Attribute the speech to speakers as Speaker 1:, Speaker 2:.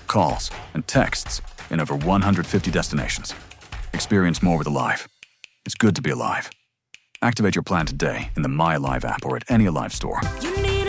Speaker 1: calls, and texts in over 150 destinations. Experience more with Alive. It's good to be alive. Activate your plan today in the My Alive app or at any Alive store.